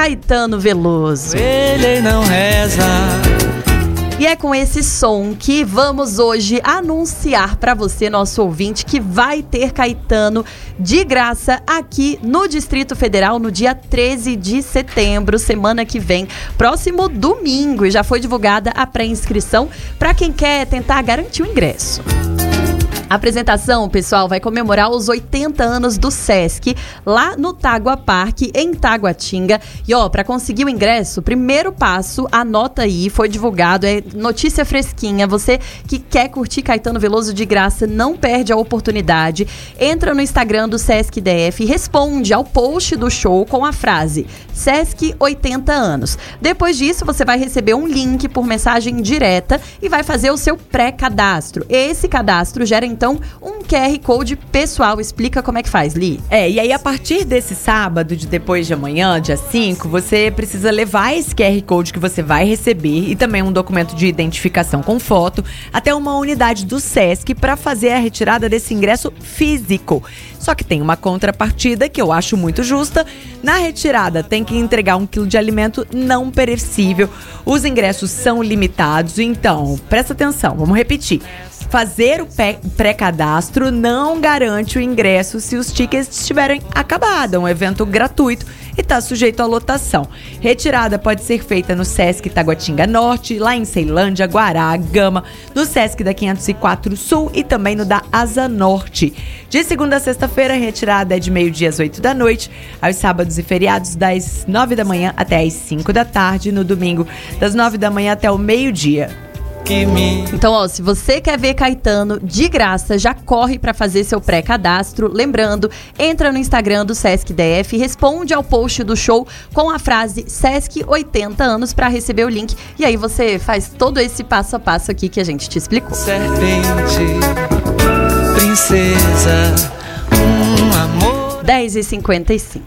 Caetano Veloso. Ele não reza. E é com esse som que vamos hoje anunciar para você, nosso ouvinte, que vai ter Caetano de graça aqui no Distrito Federal no dia 13 de setembro, semana que vem, próximo domingo. E já foi divulgada a pré-inscrição para quem quer tentar garantir o ingresso. A apresentação, pessoal, vai comemorar os 80 anos do Sesc, lá no Tagua Parque, em Taguatinga. E, para conseguir o ingresso, o primeiro passo, anota aí, foi divulgado, é notícia fresquinha. Você que quer curtir Caetano Veloso de graça, não perde a oportunidade. Entra no Instagram do Sesc DF e responde ao post do show com a frase Sesc 80 anos. Depois disso, você vai receber um link por mensagem direta e vai fazer o seu pré-cadastro. Esse cadastro gera então um QR Code pessoal. Explica como é que faz, Li. E aí a partir desse sábado, de depois de amanhã, dia 5, você precisa levar esse QR Code que você vai receber e também um documento de identificação com foto até uma unidade do Sesc para fazer a retirada desse ingresso físico. Só que tem uma contrapartida que eu acho muito justa. Na retirada tem que entregar 1 quilo de alimento não perecível. Os ingressos são limitados, então presta atenção, vamos repetir. Fazer o pré-cadastro não garante o ingresso se os tickets estiverem acabados. É um evento gratuito e está sujeito à lotação. Retirada pode ser feita no Sesc Taguatinga Norte, lá em Ceilândia, Guará, Gama, no Sesc da 504 Sul e também no da Asa Norte. De segunda a sexta-feira, a retirada é de meio-dia às 8 da noite, aos sábados e feriados das 9 da manhã até às 5 da tarde, no domingo das 9 da manhã até o meio-dia. Então, se você quer ver Caetano de graça, já corre para fazer seu pré-cadastro. Lembrando, entra no Instagram do Sesc DF, responde ao post do show com a frase Sesc 80 anos para receber o link. E aí você faz todo esse passo a passo aqui que a gente te explicou. Serpente, princesa, amor. 10h55.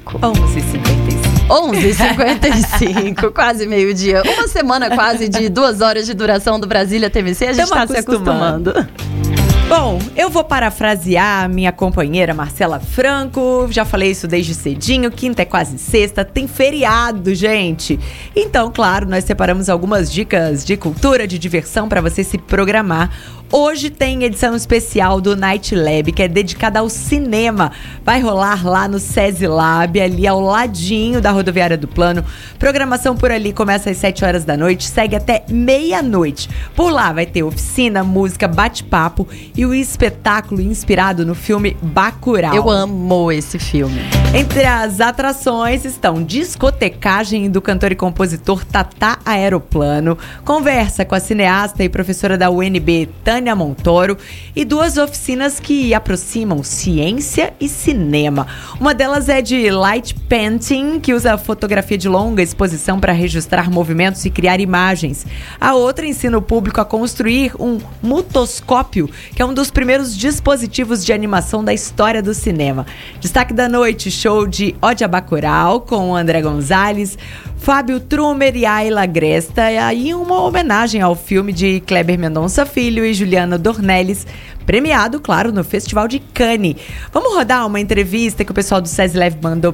11h55, quase meio-dia. Uma semana quase de 2 horas de duração do Brasília TVC, a gente está se acostumando. Bom, eu vou parafrasear a minha companheira Marcela Franco. Já falei isso desde cedinho, quinta é quase sexta, tem feriado, gente. Então, claro, nós separamos algumas dicas de cultura, de diversão para você se programar. Hoje tem edição especial do Night Lab, que é dedicada ao cinema. Vai rolar lá no SESI Lab, ali ao ladinho da Rodoviária do Plano. Programação por ali começa às 7 horas da noite, segue até meia-noite. Por lá vai ter oficina, música, bate-papo e o espetáculo inspirado no filme Bacurau. Eu amo esse filme. Entre as atrações estão discotecagem do cantor e compositor Tatá Aeroplano, conversa com a cineasta e professora da UNB, Tânia Montoro, e 2 oficinas que aproximam ciência e cinema. Uma delas é de light painting, que usa fotografia de longa exposição para registrar movimentos e criar imagens. A outra ensina o público a construir um mutoscópio, que é um dos primeiros dispositivos de animação da história do cinema. Destaque da noite, show de Ode a Bacurau, com André Gonzalez, Fábio Trumer e Ayla Gresta, e aí uma homenagem ao filme de Kleber Mendonça Filho e Juliana Dornelles, premiado, claro, no Festival de Cannes. Vamos rodar uma entrevista que o pessoal do SESI Lab mandou